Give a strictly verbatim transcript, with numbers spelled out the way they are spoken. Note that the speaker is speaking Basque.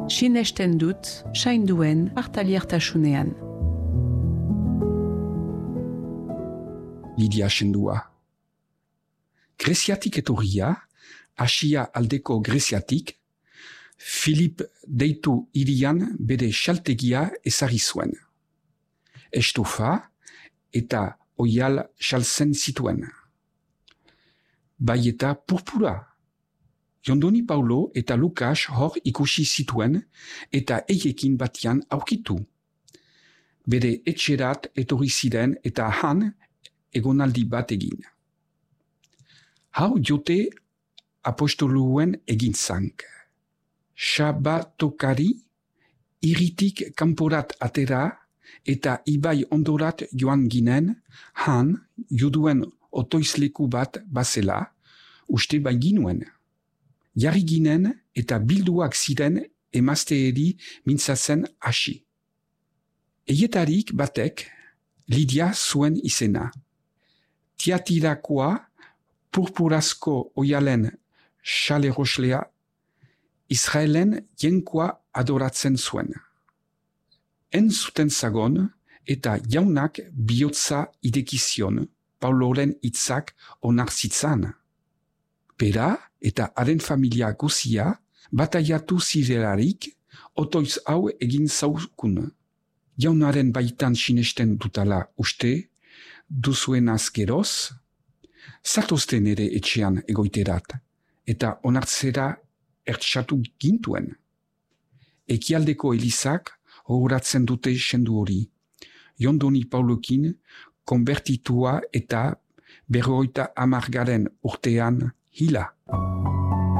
sinesten dut, sainduen partaliertasunean. Lidia Sendua. Greziatik etorria, Asia aldeko Greziatik, Filip deitu hirian bere xaltegia ezarri zuen. Estofa eta oial xaltzen zituen. Bai eta purpura. Jondoni Paulo eta Lukas hor ikusi zituen eta eiekin batian aurkitu. Bere etxerat etorri ziren eta han egonaldi bat egin. Hau jote apostoluen egin zank. Sabatokari iritik kanporat atera eta ibai ondorat joan ginen, han juduen otoizleku bat bazela, uste bai ginuen. Jarri ginen eta bilduak ziren emazteeri mintzatzen hasi. Eietarik batek Lidia zuen izena. Tiatirakoa purpurazko oialen xaleroslea Israelen jenkoa adoratzen zuen. En zuten zagon eta jaunak bihotza idekizion Pauloren hitzak onartzitzan. Pera eta haren familia guzia bataiatu zirelarik otoiz hau egin zaukun. Jaunaren baitan sinesten dutala uste, duzuen azkeroz, zartozten ere etxean egoiterat, eta onartzera ertsatu gintuen. Ekialdeko elizak horatzen dute sendu hori, Jondoni Paulokin konbertitua eta berroita amargaren urtean hila.